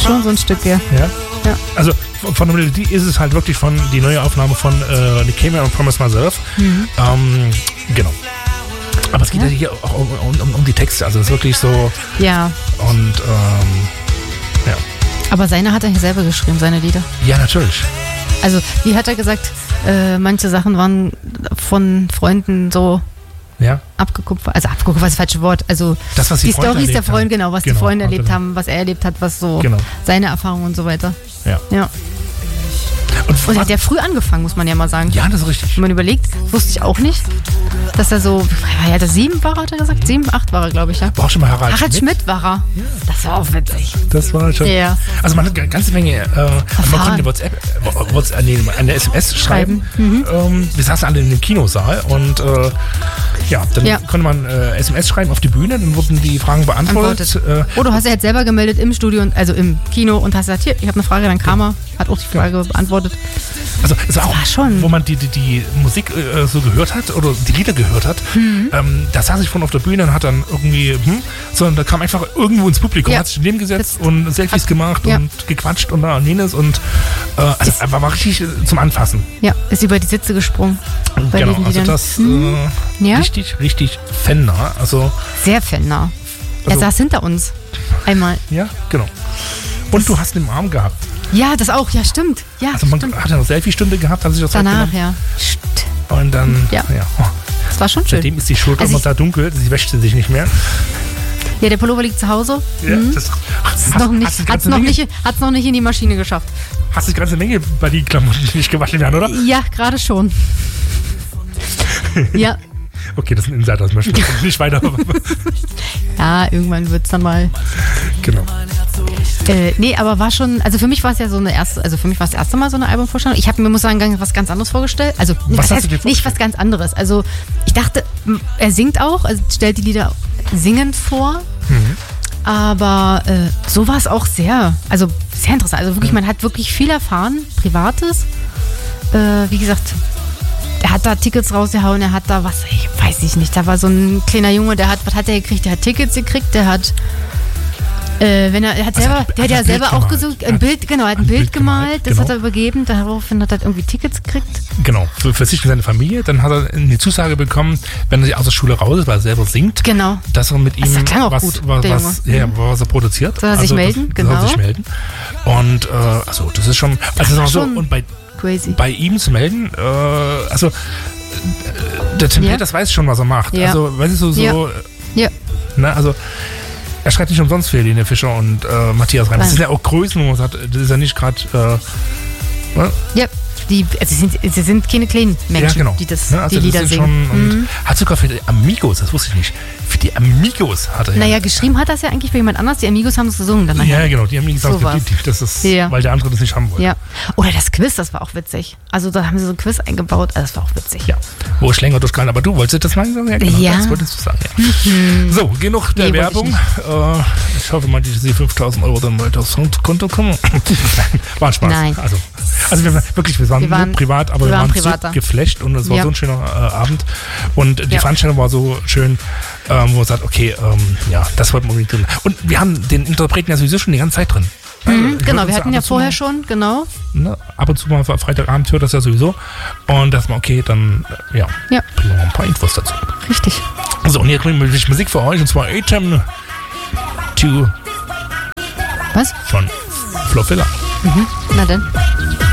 Schon so ein Stück, ja. Ja? Also von der Melodie ist es halt wirklich von die neue Aufnahme von Nick Cayman und Promise Myself. Genau. Aber es geht ja hier auch um die Texte, also es ist wirklich so. Ja. Und ja. Aber seine hat er ja selber geschrieben, seine Lieder. Ja, natürlich. Also, wie hat er gesagt, manche Sachen waren von Freunden so abgekupfert. Also abgekupfert ist das falsche Wort. Also das, was die Storys der Freunde, genau, was die Freunde erlebt haben, was er erlebt hat, was so seine Erfahrungen und so weiter. Ja. Und er hat ja früh angefangen, muss man ja mal sagen. Ja, das ist richtig. Wenn man überlegt, wusste ich auch nicht, dass er so, hat er 7 war, hat er gesagt? 7, 8 war er, glaube ich, ja. War auch schon mal Harald Schmidt war er. Ja. Das war auch witzig. Das war schon. Ja. Also man hat eine ganze Menge, man konnte eine SMS schreiben. Wir saßen alle in dem Kinosaal und dann konnte man SMS schreiben auf die Bühne, dann wurden die Fragen beantwortet. Du hast ja jetzt selber gemeldet im Studio, also im Kino und hast gesagt, hier, ich habe eine Frage, dann kam er, hat auch die Frage beantwortet. Also es war auch schon, wo man die Musik so gehört hat oder die Lieder gehört hat, da saß ich vorne auf der Bühne und hat dann irgendwie, sondern da kam einfach irgendwo ins Publikum, hat sich daneben gesetzt und Selfies gemacht und gequatscht und jenes und also war richtig zum Anfassen. Ja, ist über die Sitze gesprungen. Genau, also das richtig fannah. Also sehr fannah. Er saß hinter uns. Einmal. Ja, genau. Und du hast ihn im Arm gehabt. Ja, das auch, ja, stimmt. Ja, also man hat ja eine Selfie-Stunde gehabt, hat sich das danach, ja. Und dann, das war schon schön. Seitdem ist die Schulter immer da dunkel, sie wäscht sie sich nicht mehr. Ja, der Pullover liegt zu Hause. Ja, hat's noch nicht in die Maschine geschafft. Hast du die ganze Menge bei den Klamotten, die nicht gewaschen werden, oder? Ja, gerade schon. Ja. Okay, das ist ein Insider, das möchte ich nicht weiter. Ja, irgendwann wird es dann mal. Genau. Nee, aber war schon, also für mich war es ja so für mich war es das erste Mal so eine Albumvorstellung. Ich habe mir, muss sagen, was ganz anderes vorgestellt. Also nicht was ganz anderes. Also ich dachte, er singt auch, also stellt die Lieder singend vor. Aber so war es auch sehr interessant. Also wirklich, man hat wirklich viel erfahren, Privates. Wie gesagt, er hat da Tickets rausgehauen, er hat da ich weiß nicht, da war so ein kleiner Junge, was hat er gekriegt? Der hat Tickets gekriegt, der hat der hat ja selber auch gesucht, ein Bild gemalt, das hat er übergeben, daraufhin hat er irgendwie Tickets gekriert. Genau, für sich und seine Familie. Dann hat er eine Zusage bekommen, wenn er aus der Schule raus ist, weil er selber singt, dass er mit ihm was er produziert. Soll er sich melden? Soll er sich melden. Und das ist schon, und bei ihm zu melden, der Tim Peters weiß schon, was er macht. Ja. Also, weißt du, ne, also er schreibt nicht umsonst für Helene Fischer und Matthias Reim. Das sind ja auch Größen, wo man sagt, das ist ja nicht gerade. Sie sind keine kleinen Menschen, die die Lieder singen. Und hat sogar für die Amigos, das wusste ich nicht, für die Amigos hat er Naja, geschrieben hat das ja eigentlich für jemand anders. Die Amigos haben es gesungen dann nachher. Ja, genau, die Amigos haben es geblieben. Das ist, weil der andere das nicht haben wollte. Ja. Oder das Quiz, das war auch witzig. Also da haben sie so ein Quiz eingebaut, das war auch witzig. Ja, wo ich länger durchgehalten, aber du wolltest das mal sagen? Ja, genau, das wolltest du sagen, ja. So, genug der Werbung. Ich hoffe mal, diese 5.000 Euro dann weiter aufs Konto kommen. War ein Spaß. Nein. Also wir waren privat, aber wir waren so geflasht und es war so ein schöner Abend. Und die Veranstaltung war so schön, wo man sagt, okay, das wollten wir unbedingt drin. Und wir haben den Interpreten ja sowieso schon die ganze Zeit drin. Genau, wir hatten ja vorher schon, genau. Ne, ab und zu mal Freitagabend hört das ja sowieso. Und das mal okay, dann bringen wir noch ein paar Infos dazu. Richtig. So, und hier kriegen wir Musik für euch, und zwar Atem to was? Von Flo Filler. Na dann.